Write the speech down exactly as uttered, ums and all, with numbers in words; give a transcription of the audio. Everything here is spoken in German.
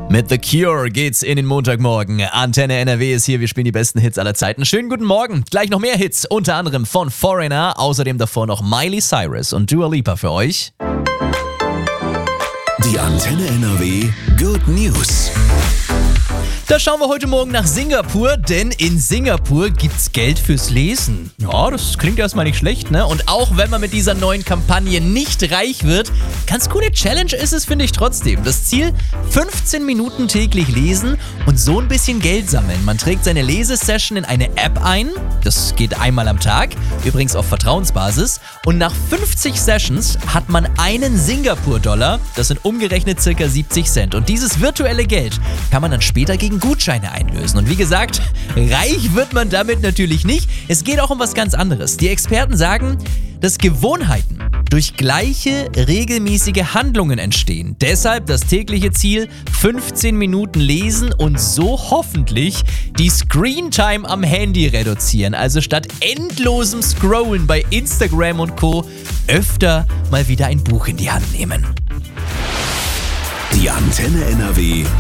Mit The Cure geht's in den Montagmorgen. Antenne N R W ist hier, wir spielen die besten Hits aller Zeiten. Schönen guten Morgen. Gleich noch mehr Hits, unter anderem von Foreigner, außerdem davor noch Miley Cyrus und Dua Lipa für euch. Die Antenne N R W Good News. Da schauen wir heute Morgen nach Singapur, denn in Singapur gibt's Geld fürs Lesen. Ja, das klingt erstmal nicht schlecht, ne? Und auch wenn man mit dieser neuen Kampagne nicht reich wird, ganz coole Challenge ist es, finde ich trotzdem. Das Ziel, fünfzehn Minuten täglich lesen und so ein bisschen Geld sammeln. Man trägt seine Lesesession in eine App ein, das geht einmal am Tag, übrigens auf Vertrauensbasis. Und nach fünfzig Sessions hat man einen Singapur-Dollar, das sind umgerechnet circa siebzig Cent. Und dieses virtuelle Geld kann man dann später gegen Gutscheine einlösen. Und wie gesagt, reich wird man damit natürlich nicht. Es geht auch um was ganz anderes. Die Experten sagen, dass Gewohnheiten durch gleiche, regelmäßige Handlungen entstehen. Deshalb das tägliche Ziel, fünfzehn Minuten lesen und so hoffentlich die Screentime am Handy reduzieren. Also statt endlosem Scrollen bei Instagram und Co. öfter mal wieder ein Buch in die Hand nehmen. Die Antenne N R W